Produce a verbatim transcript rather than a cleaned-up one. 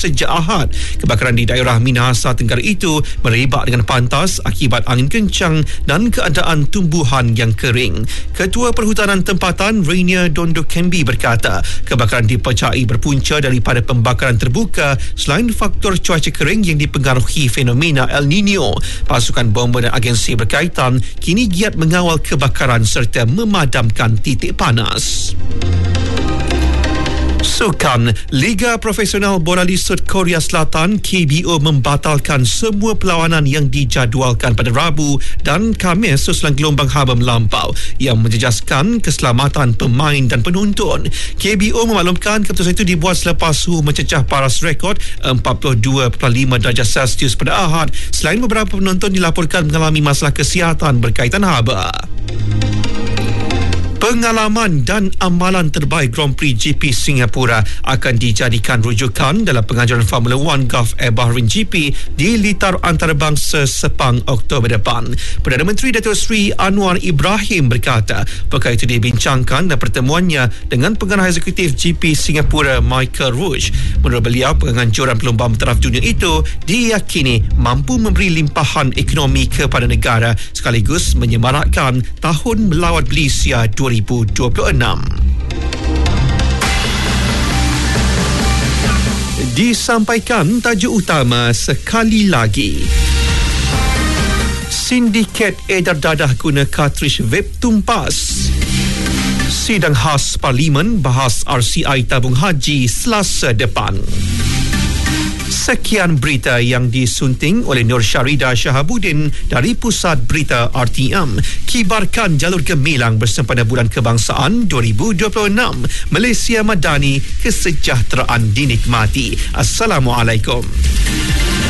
sejak Ahad. Kebakaran di daerah Minahasa Tenggara itu merebak dengan pantas akibat angin kencang dan keadaan tumbuhan yang kering. Ketua Perhutanan Tempatan Rainier Dondo Kembi berkata, kebakaran dipercayai berpunca daripada pembakaran terbuka selain faktor cuaca kering yang dipengaruhi fenomena El Nino. Pasukan bomba dan agensi berkaitan kini giat mengawal kebakaran serta memadamkan titik panas. Sukan, Liga Profesional Bola Liset Korea Selatan K B O membatalkan semua perlawanan yang dijadualkan pada Rabu dan Khamis sesulang gelombang haba melampau yang menjejaskan keselamatan pemain dan penonton. K B O memaklumkan keputusan itu dibuat selepas suhu mencecah paras rekod empat puluh dua perpuluhan lima darjah Celsius pada Ahad, selain beberapa penonton dilaporkan mengalami masalah kesihatan berkaitan haba. Pengalaman dan amalan terbaik Grand Prix G P Singapura akan dijadikan rujukan dalam pengajuan Formula One Gulf Air Bahrain G P di Litar Antarabangsa Sepang Oktober depan. Perdana Menteri Datuk Seri Anwar Ibrahim berkata perkara itu dibincangkan dalam pertemuannya dengan pengarah eksekutif G P Singapura Michael Rouge. Menurut beliau, penganjuran perlombaan bertaraf dunia itu diyakini mampu memberi limpahan ekonomi kepada negara sekaligus menyemarakkan Tahun Melawat Malaysia dua ribu dua puluh enam. Disampaikan tajuk utama sekali lagi. Sindiket edar dadah guna kartridge vape tumpas. Sidang khas Parlimen bahas R C I tabung haji Selasa depan. Sekian berita yang disunting oleh Nur Syarida Shahabuddin dari Pusat Berita R T M. Kibarkan jalur gemilang bersempena Bulan Kebangsaan dua ribu dua puluh enam. Malaysia Madani, kesejahteraan dinikmati. Assalamualaikum.